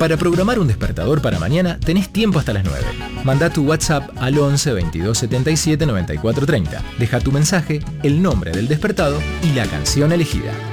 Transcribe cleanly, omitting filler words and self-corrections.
Para programar un despertador para mañana tenés tiempo hasta las 9. Mandá tu WhatsApp al 11 22 77 94 30. Deja tu mensaje, el nombre del despertado y la canción elegida.